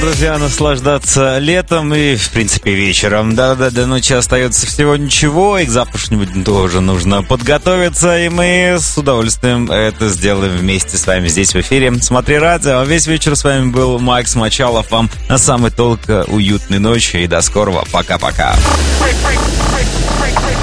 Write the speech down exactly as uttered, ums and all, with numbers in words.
Друзья, наслаждаться летом и, в принципе, вечером. Да-да, до ночи остается всего ничего, и к завтрашнему дню тоже нужно подготовиться, и мы с удовольствием это сделаем вместе с вами здесь в эфире. Смотри радио. А весь вечер с вами был Макс Мочалов. Вам на самой толко уютной ночи и до скорого. Пока-пока.